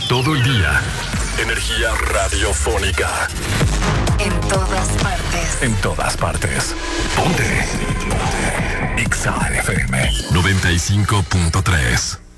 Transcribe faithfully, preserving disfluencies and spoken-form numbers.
todo el día. Energía radiofónica. En todas partes. En todas partes. Ponte. Ponte. Exa F M noventa y cinco punto tres.